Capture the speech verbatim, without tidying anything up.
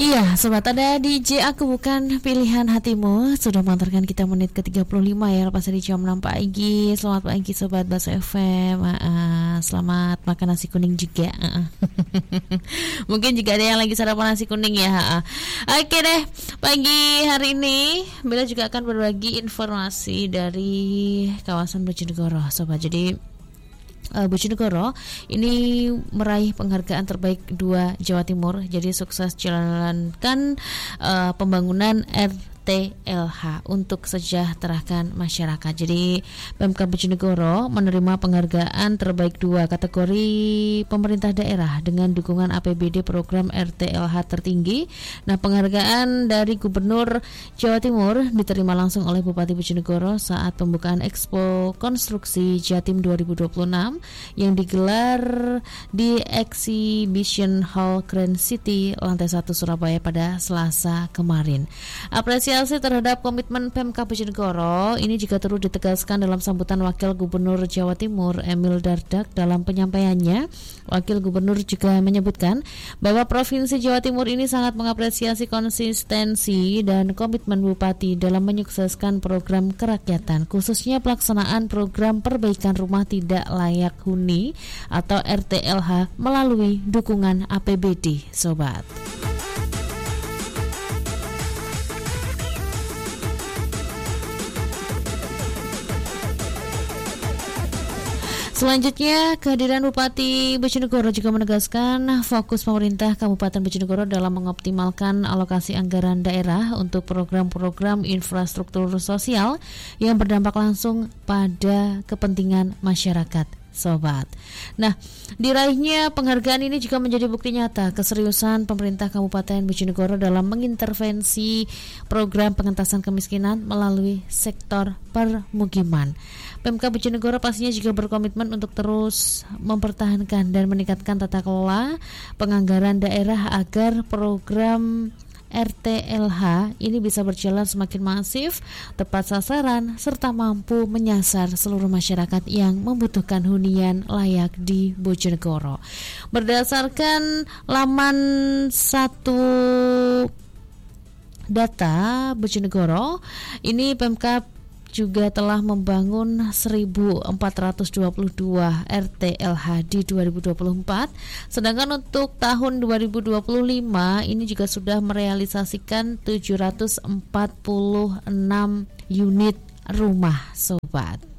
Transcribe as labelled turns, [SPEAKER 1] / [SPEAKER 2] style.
[SPEAKER 1] Iya, sobat, ada D J Aku Bukan Pilihan Hatimu. Sudah mengantarkan kita menit ke tiga puluh lima ya, lepas dari jam enam pagi. Selamat pagi sobat Baso F M. uh, Selamat makan nasi kuning juga. uh. Mungkin juga ada yang lagi sarapan nasi kuning ya. uh. Oke deh, pagi hari ini Bella juga akan berbagi informasi dari kawasan Bojonegoro, sobat. Jadi Uh, Bojonegoro ini meraih penghargaan terbaik dua Jawa Timur. Jadi sukses jalankan uh, pembangunan R T L H untuk sejahterakan masyarakat. Jadi Pemkab Bojonegoro menerima penghargaan terbaik dua kategori pemerintah daerah dengan dukungan A P B D program R T L H tertinggi. Nah, penghargaan dari Gubernur Jawa Timur diterima langsung oleh Bupati Bojonegoro saat pembukaan Expo Konstruksi Jatim dua ribu dua puluh enam yang digelar di Exhibition Hall Grand City lantai satu Surabaya pada Selasa kemarin. Apresiasi terhadap komitmen Pemkab Bojonegoro ini juga turut ditegaskan dalam sambutan Wakil Gubernur Jawa Timur Emil Dardak. Dalam penyampaiannya, Wakil Gubernur juga menyebutkan bahwa Provinsi Jawa Timur ini sangat mengapresiasi konsistensi dan komitmen Bupati dalam menyukseskan program kerakyatan, khususnya pelaksanaan program perbaikan rumah tidak layak huni atau R T L H melalui dukungan A P B D, sobat. Selanjutnya, kehadiran Bupati Bojonegoro juga menegaskan fokus pemerintah Kabupaten Bojonegoro dalam mengoptimalkan alokasi anggaran daerah untuk program-program infrastruktur sosial yang berdampak langsung pada kepentingan masyarakat, sobat. Nah, diraihnya penghargaan ini juga menjadi bukti nyata keseriusan pemerintah Kabupaten Bojonegoro dalam mengintervensi program pengentasan kemiskinan melalui sektor permukiman. Pemkab Bojonegoro pastinya juga berkomitmen untuk terus mempertahankan dan meningkatkan tata kelola penganggaran daerah agar program R T L H ini bisa berjalan semakin masif, tepat sasaran, serta mampu menyasar seluruh masyarakat yang membutuhkan hunian layak di Bojonegoro. Berdasarkan laman satu data Bojonegoro, ini Pemkab juga telah membangun seribu empat ratus dua puluh dua R T L H di dua ribu dua puluh empat. Sedangkan untuk tahun dua ribu dua puluh lima ini juga sudah merealisasikan tujuh ratus empat puluh enam unit rumah, sobat.